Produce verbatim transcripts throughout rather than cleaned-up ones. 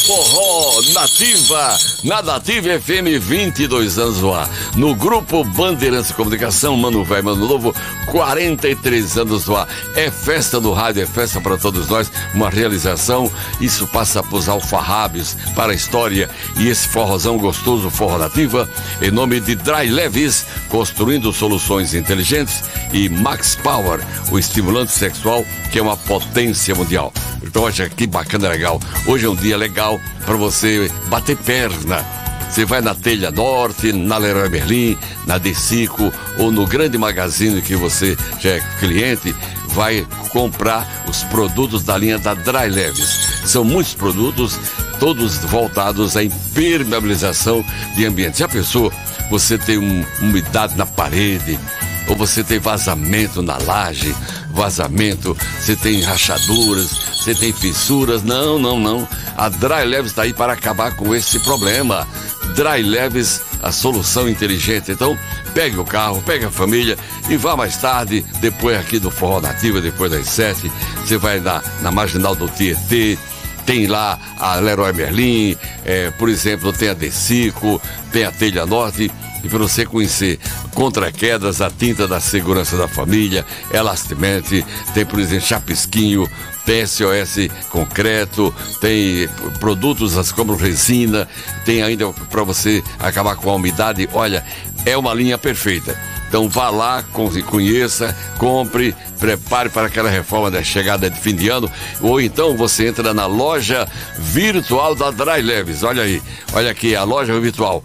Forró Nativa, na Nativa F M, vinte e dois anos no ar. No Grupo Bandeirantes de Comunicação, Mano Velho, Mano Novo, quarenta e três anos no ar. É festa no rádio, é festa para todos nós, uma realização. Isso passa para os alfarrábios, para a história. E esse forrozão gostoso, Forró Nativa, em nome de Dry Leves, construindo soluções inteligentes, e Max Power, o estimulante sexual, que é uma potência mundial. Então, olha que bacana, legal. Hoje é um dia legal para você bater perna. Você vai na Telha Norte, na Leroy Merlin, na Decico ou no grande magazine que você já é cliente, vai comprar os produtos da linha da Dry Leves. São muitos produtos, todos voltados à impermeabilização de ambiente. Já pensou? Você tem um, umidade na parede, ou você tem vazamento na laje, vazamento, você tem rachaduras, você tem fissuras. Não, não, não. A Dry Leves está aí para acabar com esse problema. Dry Leves, a solução inteligente. Então, pegue o carro, pegue a família e vá mais tarde, depois aqui do Forró Nativa, depois das sete, você vai na, na Marginal do Tietê. Tem lá a Leroy Merlin, é, por exemplo, tem a Decico, tem a Telha Norte. E para você conhecer contra quedas, a tinta da segurança da família, Elastimente, tem, por exemplo, Chapisquinho, tem S O S Concreto, tem produtos como resina, tem ainda para você acabar com a umidade. Olha, é uma linha perfeita. Então vá lá, conheça, compre, prepare para aquela reforma da chegada de fim de ano, ou então você entra na loja virtual da Dry Leves. Olha aí, olha aqui a loja virtual.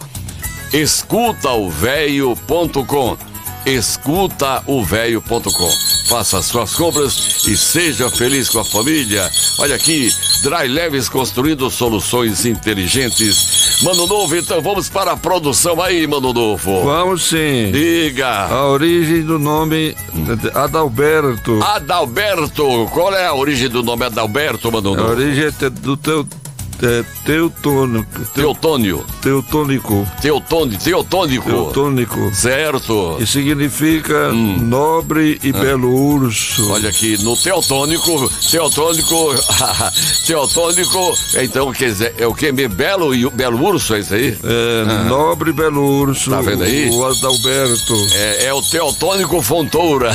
escuta o véio ponto com, escuta o véio ponto com. Faça as suas compras e seja feliz com a família. Olha aqui, Dry Leves, construindo soluções inteligentes. Mano Novo, então vamos para a produção aí, Mano Novo. Vamos sim. Diga. A origem do nome Adalberto. Adalberto, qual é a origem do nome Adalberto, Mano Novo? A origem é do teu... É, teutônico. Teutônio. Teutônico. Teutônico. Teutônico. Teutônico. Certo. E significa hum. nobre e ah. belo urso. Olha aqui, no teutônico, teutônico, teutônico, então quer dizer, é o que? Belo e belo urso, é isso aí? É, ah. nobre e belo urso. Tá vendo aí? O Adalberto. É, é o teutônico Fontoura.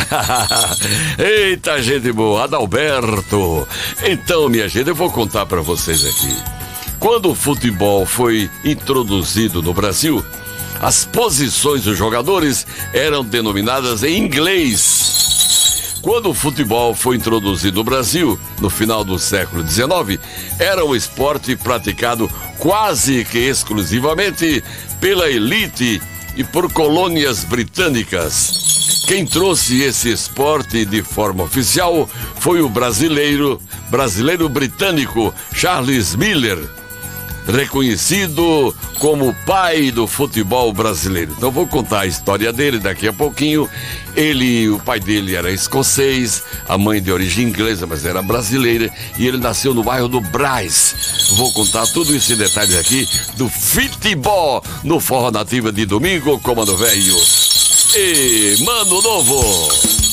Eita, gente boa, Adalberto. Então, minha gente, eu vou contar pra vocês aqui. Quando o futebol foi introduzido no Brasil, as posições dos jogadores eram denominadas em inglês. Quando o futebol foi introduzido no Brasil, no final do século dezenove, era um esporte praticado quase que exclusivamente pela elite e por colônias britânicas. Quem trouxe esse esporte de forma oficial foi o brasileiro, brasileiro britânico Charles Miller, reconhecido como o pai do futebol brasileiro. Então vou contar a história dele daqui a pouquinho. Ele, o pai dele era escocês, a mãe de origem inglesa, mas era brasileira, e ele nasceu no bairro do Brás. Vou contar tudo isso em detalhes aqui do futebol no Forró Nativa de domingo com Mano Velho e Mano Novo.